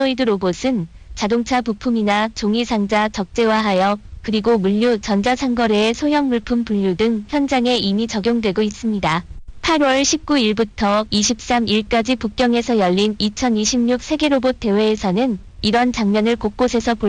휴머노이드 로봇은 자동차 부품이나 종이 상자 적재화하여 그리고 물류, 전자상거래의 소형 물품 분류 등 현장에 이미 적용되고 있습니다. 8월 19일부터 23일까지 북경에서 열린 2026 세계로봇 대회에서는 이런 장면을 곳곳에서 볼